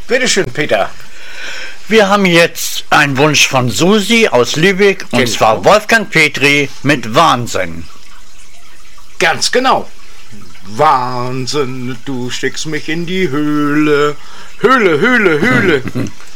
Bitteschön, Peter. Wir haben jetzt einen Wunsch von Susi aus Lübeck, und zwar Wolfgang Petri mit Wahnsinn. Ganz genau. Wahnsinn, du steckst mich in die Höhle. Höhle, Höhle, Höhle.